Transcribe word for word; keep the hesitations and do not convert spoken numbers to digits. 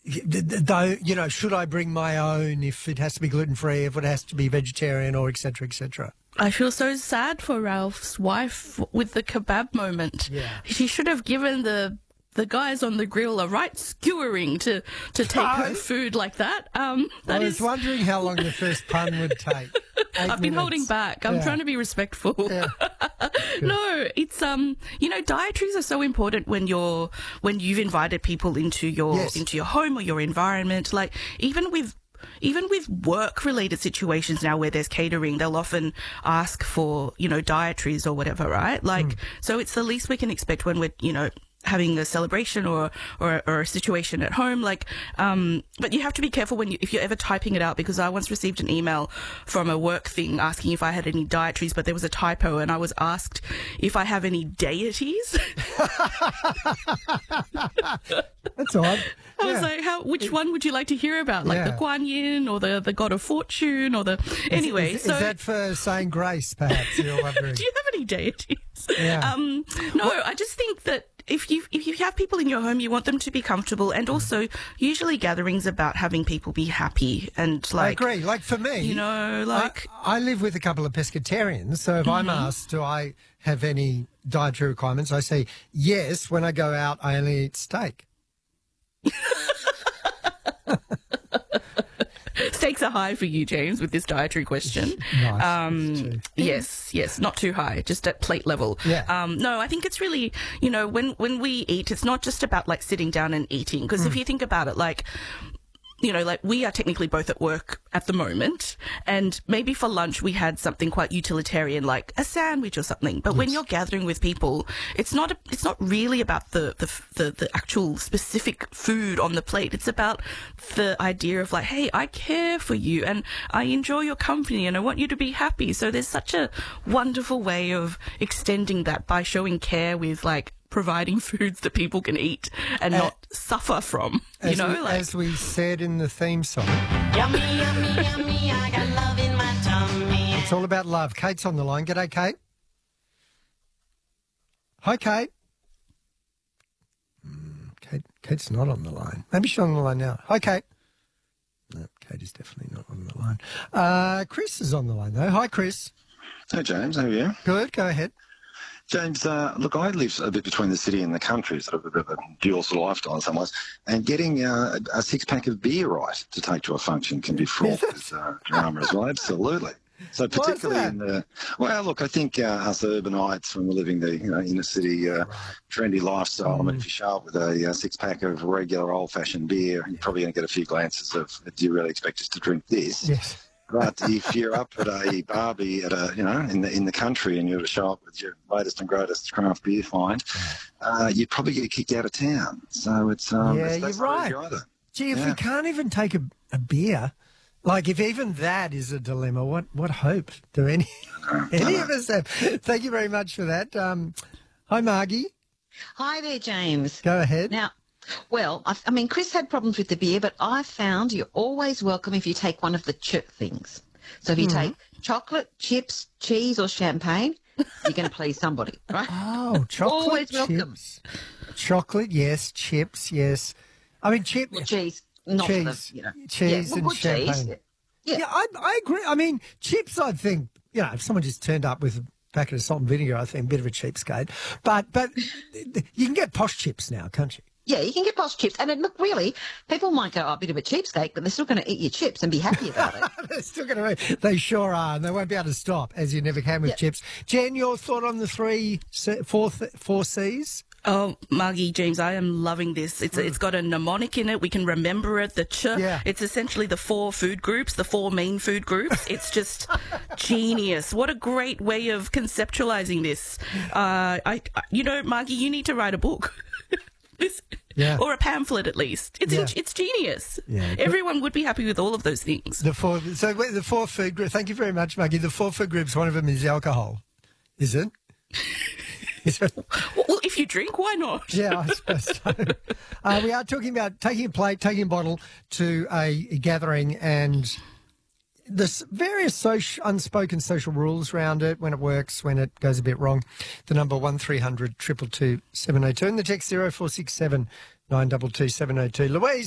though, you know, should I bring my own if it has to be gluten-free, if it has to be vegetarian, or et cetera, et cetera? I feel so sad for Ralph's wife with the kebab moment. Yeah. She should have given the the guys on the grill a right skewering to, to take Oh. her food like that. Um, that I was is... wondering how long the first pun would take. Eight I've been minutes. holding back. I'm Yeah. trying to be respectful. Yeah. No, it's um, you know, dietaries are so important when you're when you've invited people into your Yes. into your home or your environment. Like even with even with work-related situations now where there's catering, they'll often ask for, you know, dietaries or whatever, right? Like, Mm. so it's the least we can expect when we're, you know, having a celebration or, or, or a situation at home. Like, um, but you have to be careful when you, if you're ever typing it out, because I once received an email from a work thing asking if I had any dietaries, but there was a typo and I was asked if I have any deities. That's odd. I Yeah. was like, how, which one would you like to hear about? Like Yeah. the Guan Yin or the, the God of Fortune or the, anyway. Is, is, so is that for saying grace, perhaps, you're wondering? do you have any deities? Yeah. Um, no, I just think that if you if you have people in your home, you want them to be comfortable, and also usually gatherings about having people be happy and I like agree. Like for me, you know, like I, I live with a couple of pescatarians, so if I'm Mm-hmm. asked, do I have any dietary requirements, I say yes. When I go out, I only eat steak. stakes are high for you, James, with this dietary question. Nice. Um, That's true. yes, yes, not too high, just at plate level. Yeah. Um, no, I think it's really, you know, when, when we eat, it's not just about like sitting down and eating. Because Mm. if you think about it, like, you know, like we are technically both at work at the moment, and maybe for lunch we had something quite utilitarian, like a sandwich or something. But when you're gathering with people, it's not a, it's not really about the, the the the actual specific food on the plate. It's about the idea of like, hey, I care for you and I enjoy your company and I want you to be happy. So there's such a wonderful way of extending that by showing care with like providing foods that people can eat and Uh, not suffer from, you As, know, we, like as we said in the theme song, Yummy, yummy, yummy, I got love in my tummy. it's all about love. Kate's on the line. G'day, Kate. Hi, Kate. Mm, Kate. Kate's not on the line. Maybe she's on the line now. Hi, Kate. No, Kate is definitely not on the line. Uh, Chris is on the line, though. Hi, Chris. Hey, James, how are you? Good. Go ahead. James, uh, look, I live a bit between the city and the country, sort of a bit of a dual sort of lifestyle in some ways, and getting uh, a six-pack of beer right to take to a function can be fraught with uh, drama as well, absolutely. So Why is particularly that? in the, well, look, I think uh, us urbanites, when we're living the you know, inner city uh, trendy lifestyle, I mean, if you show up with a uh, six-pack of regular old-fashioned beer, you're probably going to get a few glances of, do you really expect us to drink this? Yes. But if you're up at a barbie at a, you know, in the in the country and you're to show up with your latest and greatest craft beer find, uh, you'd probably get kicked out of town. So it's um, Yeah, it's, that's you're not right. easy either. Gee, if Yeah. we can't even take a, a beer, like if even that is a dilemma, what, what hope do any any of us have? Thank you very much for that. Um, hi, Margie. Hi there, James. Go ahead. Now, well, I, I mean, Chris had problems with the beer, but I found you're always welcome if you take one of the chip things. So if you take chocolate, chips, cheese, or champagne, you're going to please somebody, right? Oh, chocolate Always welcome. chips. Chocolate, yes. Chips, yes. I mean, chip, Well, cheese, not for cheese, the, you know. cheese yeah, well, and good champagne. cheese. Yeah. Yeah, I, I agree. I mean, chips, I think, you know, if someone just turned up with a packet of salt and vinegar, I think a bit of a cheapskate. But, but you can get posh chips now, can't you? Yeah, you can get posh chips. And it, look, really, people might go, oh, a bit of a cheapskate, but they're still going to eat your chips and be happy about it. They're still going to. They sure are, and they won't be able to stop, as you never can with Yeah. chips. Jen, your thought on the three, C- four, th- four C's? Oh, Margie, James, I am loving this. It's it's got a mnemonic in it. We can remember it. The ch. Yeah. It's essentially the four food groups, the four main food groups. It's just genius. What a great way of conceptualizing this. Uh, I, I, you know, Margie, you need to write a book. This- Yeah. Or a pamphlet, at least. It's Yeah. it's genius. Yeah. Everyone would be happy with all of those things. The four. So wait, the four food groups. Thank you very much, Maggie. The four food groups. One of them is alcohol. Is it? Is it? Well, if you drink, why not? Yeah, I suppose so. Uh, we are talking about taking a plate, taking a bottle to a gathering, and the s- various social, unspoken social rules around it, when it works, when it goes a bit wrong. The number one three hundred two two two seven oh two and the text zero four six seven nine two two seven oh two. Louise.